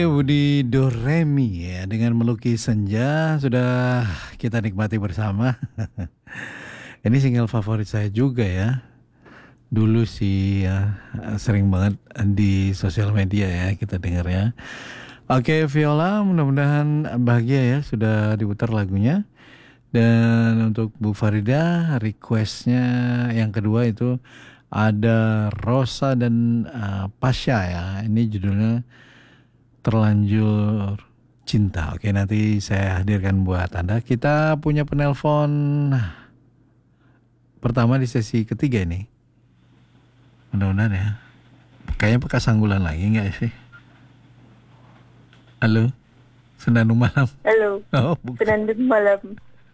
Budi Doremi ya dengan melukis senja sudah kita nikmati bersama. Ini single favorit saya juga ya. Dulu sih ya, sering banget di sosial media ya kita dengar ya. Oke Viola, mudah-mudahan bahagia ya sudah diputar lagunya. Dan untuk Bu Farida requestnya yang kedua itu ada Rosa dan Pasha ya. Ini judulnya Terlanjur Cinta. Oke, nanti saya hadirkan buat Anda. Kita punya penelpon pertama di sesi ketiga ini. Mudah-mudahan ya. Kayaknya bekas sanggulan lagi nggak sih? Halo? Senandung malam. Halo. Oh, bukan. Senandung malam.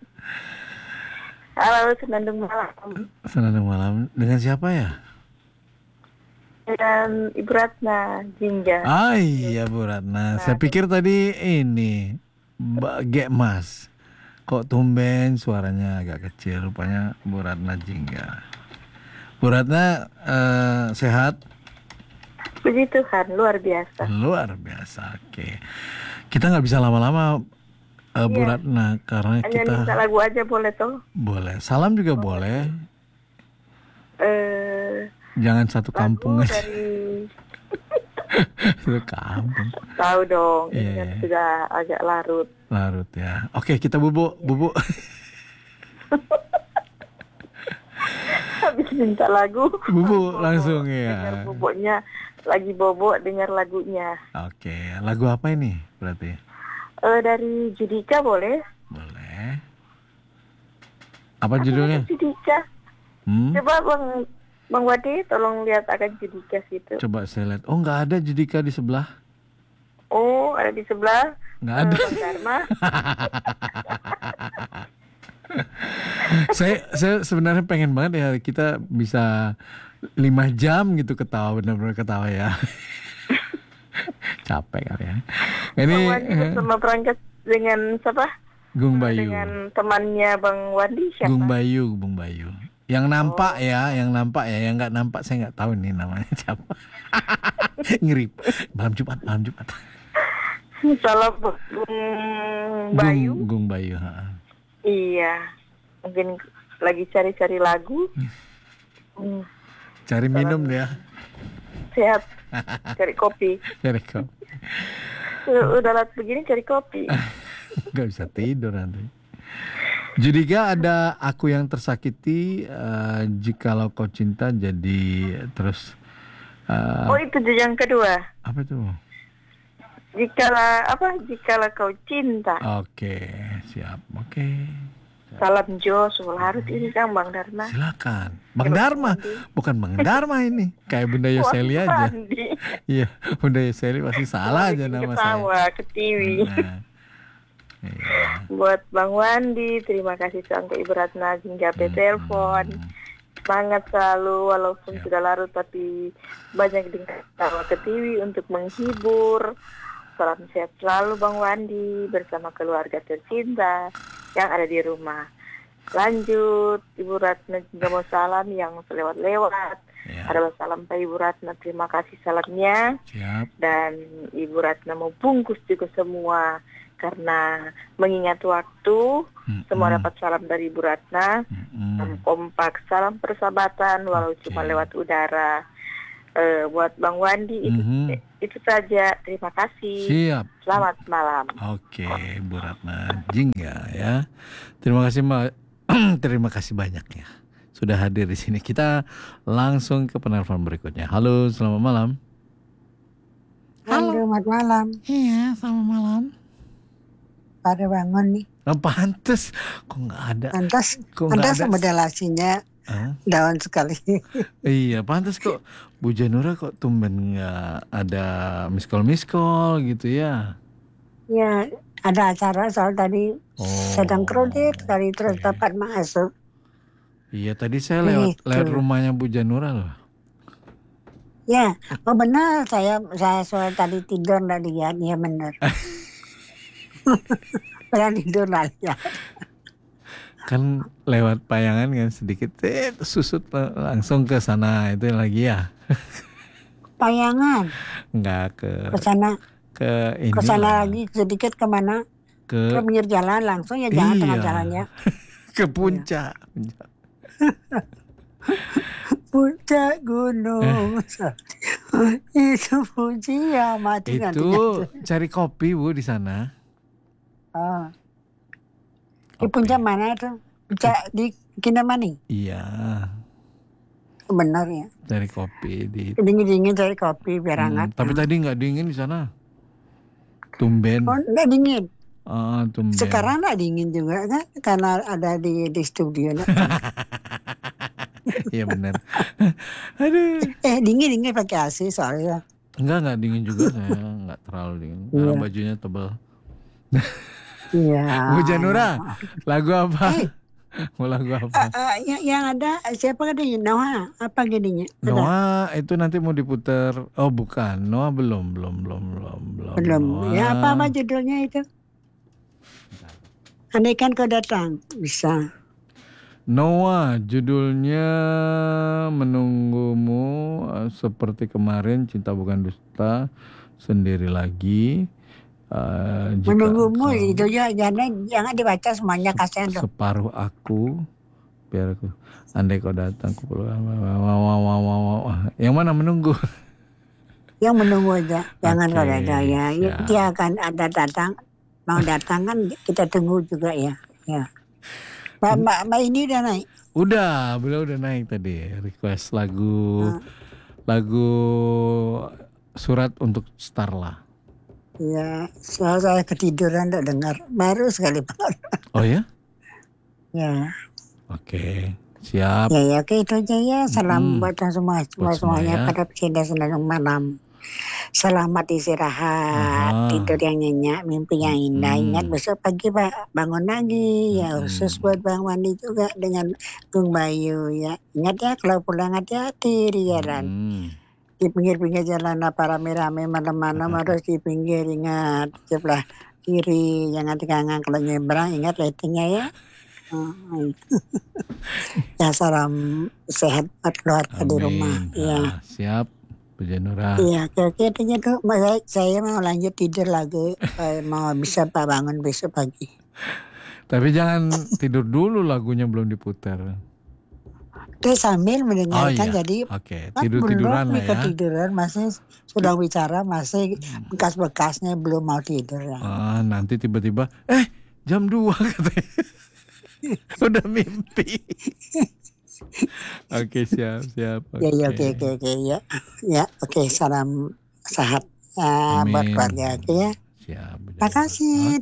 Halo, Senandung malam. Senandung malam. Dengan siapa ya? Dengan Ibu Ratna Jingga. Ah iya Bu Ratna. Saya pikir tadi ini Mbak Gekmas. Kok tumben suaranya agak kecil. Rupanya Bu Ratna Jingga. Bu Ratna sehat? Puji Tuhan, luar biasa. Luar biasa. Oke. Kita nggak bisa lama-lama Bu Ratna karena Hanya kita minta lagu aja boleh toh? boleh. Salam juga boleh. Jangan satu kampung Lagu aja. dari Satu kampung. tahu dong, Iya, ini kan iya. sudah agak larut. Larut ya. Oke, kita bubuk. Habis minta lagu. Bubuk langsung Dengar ya. boboknya lagi bobok dengar lagunya. Oke, lagu apa ini berarti? Dari Judika boleh? Boleh. Apa judulnya? Judika. Coba Bang Wadi tolong lihat akan Judika situ. Coba saya lihat. Oh, nggak ada Judika di sebelah. Oh, ada di sebelah. Nggak ada. Bang Dharma. saya sebenarnya pengen banget ya kita bisa 5 jam gitu ketawa, benar-benar ketawa ya. Capek kali ya. Ini Bang Wandi bersama perangkat dengan siapa? Gung Bayu. Dengan temannya Bang Wandi siapa? Gung Bayu. Yang nampak yang nggak nampak saya nggak tahu nih namanya siapa. Ngeri. Malam Jumat. Salah Bung Bayu. Gung Bayu. Ha. Iya, mungkin lagi cari-cari lagu. Cari minum dia. Sehat, cari kopi. Cari kopi. Udah lat begini cari kopi. Gak bisa tidur nanti. Judika ada Aku Yang Tersakiti, Jikalau Kau Cinta, jadi terus. Oh itu yang kedua. Apa itu? Jikalau kau cinta. Oke, siap. Oke. Salam Josul harus ini kan Bang Dharma. Silakan. Bang Dharma, bukan Bang Dharma ini. Kayak Bunda Yoseli aja. Iya, Bunda Yoseli pasti salah aja nama saya. Ketawa ke TV. Nah, iya. Buat Bang Wandi, terima kasih sampai Ibu Ratna hingga telepon. Semangat selalu walaupun sudah larut tapi banyak dengar ketawa ke TV untuk menghibur. Salam sehat selalu Bang Wandi bersama keluarga tercinta yang ada di rumah. Lanjut, Ibu Ratna juga mau salam yang selewat-lewat. Ya. Ada salam Pak Ibu Ratna, terima kasih salamnya. Siap. Dan Ibu Ratna mau bungkus juga semua karena mengingat waktu. Semua dapat salam dari Ibu Ratna. Salam kompak, salam persahabatan walau cuma lewat udara. Buat Bang Wandi itu saja. Terima kasih. Siap. Selamat malam. Oke, Bu Ratna Jingga ya. Terima kasih terima kasih banyak ya sudah hadir di sini. Kita langsung ke penelpon berikutnya. Halo, selamat malam. Halo, selamat malam. Iya, selamat malam. Pada bangun nih. Pantes, kok nggak ada? Pantas ada? modulasinya daun sekali. Iya, pantas kok Bu Janura kok tumben nggak ada miss call gitu ya? Ya, ada acara soal tadi sedang kredit tadi terus dapat masuk. Iya, tadi saya lewat rumahnya Bu Janura loh. Ya, oh benar saya soal tadi tidur nggak lihat, ya benar. Benar tidur nggak lihat. Kan lewat payangan kan sedikit susut langsung ke sana itu lagi ya. Payangan. Enggak ke sana ke Ke sana inilah, lagi sedikit kemana? Ke ke pinggir jalan langsung ya, jangan tengah iya, jalannya. ke puncak. Puncak Eh, gunung itu puji ya mati itu nantinya. cari kopi Bu di sana. Ah, di Kopi. puncak mana tuh? Puncak di Kintamani. Iya, Benar ya. cari kopi di. Dingin-dingin cari kopi biar hangat. Tapi tadi nggak dingin di sana. Tumben. Oh, enggak dingin. Tumben. Sekarang enggak dingin juga kan karena ada di studio. Iya benar. Aduh. Dingin pakai AC soalnya. Enggak dingin juga saya, enggak terlalu dingin. Karena Iya. bajunya tebal. Iya. Bu Janura, lagu apa? Mau lagu apa? Yang ada siapa katanya? Noah apa jadinya? Noah itu nanti mau diputar. Oh bukan, Noah belum. Belum. Ya Noah. apa judulnya itu? Andaikan kau datang bisa. Noah judulnya Menunggumu, seperti kemarin, Cinta Bukan Dusta, Sendiri Lagi, Jika Menunggumu Engkau, itu ya jangan dibaca semuanya kasihan dong. Separuh Aku, Biar Aku, Andai Kau Datang, yang mana Menunggu? Yang menunggu aja, jangan Oke, kalau ada ya. siap. Dia akan ada datang, mau datang kan kita tunggu juga ya. Ya. Mbak ini udah naik. Udah, beliau udah naik tadi request lagu Surat untuk Starla. Ya, saya ketiduran tidak dengar. Baru sekali banget. Oh ya? Ya. Oke, siap. Ya, oke itu aja ya. Salam buat semuanya ya. pada senang malam. Selamat istirahat, tidur yang nyenyak, mimpi yang indah. Ingat besok pagi Pak bangun lagi ya, khusus buat Bang Wandi juga dengan Gung Bayu ya. Ingat ya kalau pulang hati-hati di jalan. Di pinggir-pinggir jalan apa rame-rame malam-malam harus di pinggir, ingat sebelah kiri, jangan tegangan kalau nyebrang, ingat lightingnya ya. Ya salam sehat buat keluarga di rumah. Ya. Siap. Bu Janura. Iya, oke tuh. Saya mau lanjut tidur lagi. Mau bisa Pak bangun besok pagi. Tapi jangan tidur dulu, lagunya belum diputar. Terus sambil mendengarkan jadi. Oke, tiduran lah ya. Ketiduran masih sudah bicara masih bekas-bekasnya belum mau tidur ya. Nanti tiba-tiba jam 2 katanya. Udah mimpi. Oke, siap. Okay. Ya. Ya, oke, salam sehat buat keluarga ya. Siap. Terima kasih.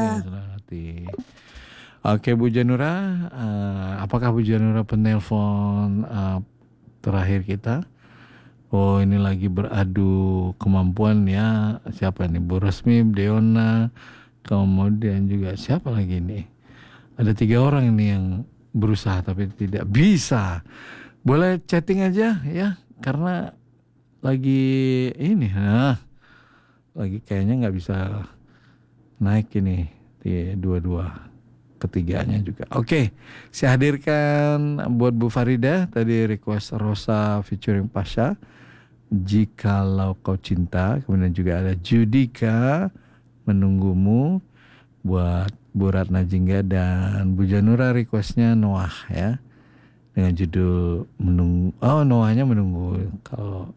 Oke, Bu Janura, apakah Bu Janura penelpon terakhir kita? Oh, ini lagi beradu kemampuan ya. Siapa nih? Bu Resmi, Deona, kemudian juga siapa lagi nih? Ada 3 orang ini yang berusaha tapi tidak bisa. Boleh chatting aja ya, karena lagi ini lagi kayaknya nggak bisa naik ini di dua-dua, ketiganya juga. Oke, saya hadirkan buat Bu Farida tadi request Rosa featuring Pasha, Jikalau Kau Cinta. Kemudian juga ada Judika, Menunggumu, buat Bu Ratna Jingga, dan Bu Janura requestnya Noah ya, dengan judul Menunggu. Oh, Noahnya Menunggu. Kalau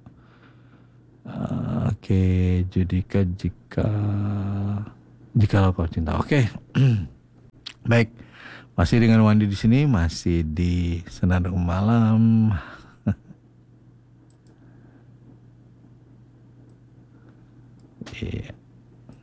oke, Judika Jikalau Kau Cinta. Oke. Baik. Masih dengan Wandi di sini, masih di Senandung Malam. Iya.